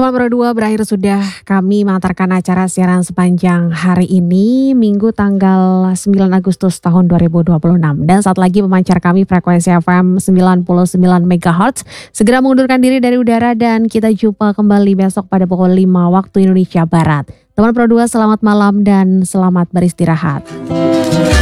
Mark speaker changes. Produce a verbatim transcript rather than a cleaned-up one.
Speaker 1: Teman Pro dua, berakhir sudah kami mengantarkan acara siaran sepanjang hari ini, Minggu tanggal sembilan Agustus tahun dua ribu dua puluh enam. Dan saat lagi pemancar kami frekuensi F M sembilan puluh sembilan megahertz segera mengundurkan diri dari udara dan kita jumpa kembali besok pada pukul lima waktu Indonesia Barat. Teman Pro dua, selamat malam dan selamat beristirahat.